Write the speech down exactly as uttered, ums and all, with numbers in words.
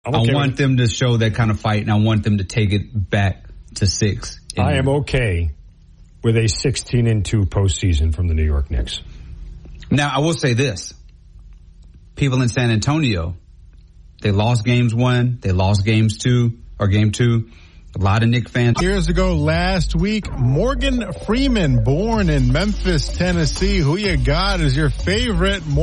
Okay I want them to show that kind of fight, and I want them to take it back to six. I am okay with a sixteen and two postseason from the New York Knicks. Now, I will say this. People in San Antonio, they lost games one, they lost games two, or game two. A lot of Knicks fans. Years ago last week, Morgan Freeman, born in Memphis, Tennessee. Who you got as your favorite